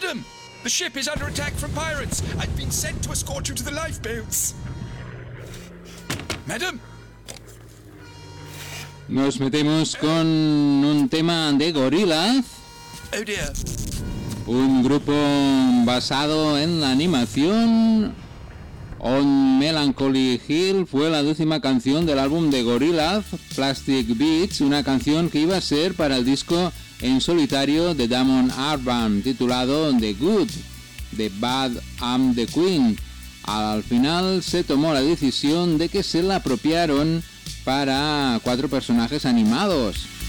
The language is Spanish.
Madam, the ship is under attack from pirates. I've been sent to escort you to the lifeboats. Madam. Nos metemos con un tema de Gorillaz. Oh dear. Un grupo basado en la animación. On Melancholy Hill fue la 10ª canción del álbum de Gorillaz, Plastic Beach, una canción que iba a ser para el disco en solitario de Damon Albarn, titulado The Good, The Bad and the Queen. Al final se tomó la decisión de que se la apropiaron para 4 personajes animados.